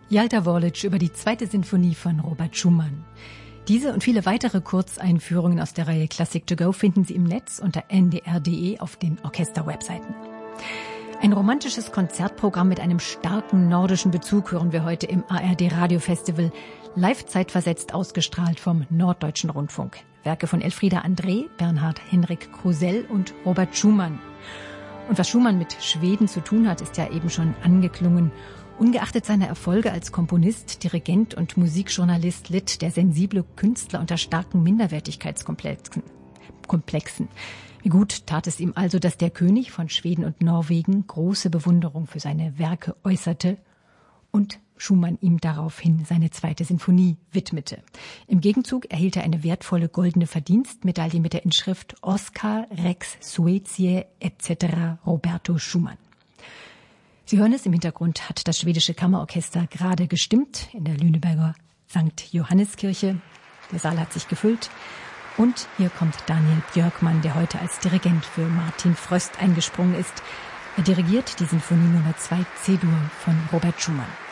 Jalta Worlic über die 2. Sinfonie von Robert Schumann. Diese und viele weitere Kurzeinführungen aus der Reihe Classic to Go finden Sie im Netz unter ndr.de auf den Orchesterwebseiten. Ein romantisches Konzertprogramm mit einem starken nordischen Bezug hören wir heute im ARD Radio Festival, live zeitversetzt ausgestrahlt vom Norddeutschen Rundfunk. Werke von Elfriede André, Bernhard Henrik Krusell und Robert Schumann. Und was Schumann mit Schweden zu tun hat, ist ja eben schon angeklungen. Ungeachtet seiner Erfolge als Komponist, Dirigent und Musikjournalist litt der sensible Künstler unter starken Minderwertigkeitskomplexen. Wie gut tat es ihm also, dass der König von Schweden und Norwegen große Bewunderung für seine Werke äußerte und Schumann ihm daraufhin seine 2. Sinfonie widmete. Im Gegenzug erhielt er eine wertvolle goldene Verdienstmedaille mit der Inschrift Oscar Rex Suetie etc. Roberto Schumann. Sie hören es, im Hintergrund hat das schwedische Kammerorchester gerade gestimmt in der Lüneburger St. Johanneskirche. Der Saal hat sich gefüllt. Und hier kommt Daniel Björkman, der heute als Dirigent für Martin Fröst eingesprungen ist. Er dirigiert die Sinfonie Nummer 2 C-Dur von Robert Schumann.